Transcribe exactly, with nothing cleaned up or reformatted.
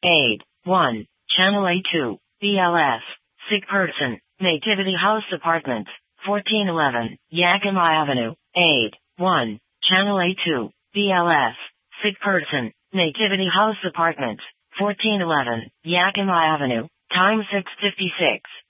Aid, one. Channel A two, B L S. Sick person, Nativity House Apartments, fourteen eleven, Yakima Avenue. Aid, one. Channel A two, B L S. Sick person, Nativity House Apartments, fourteen eleven, Yakima Avenue. Time six fifty-six.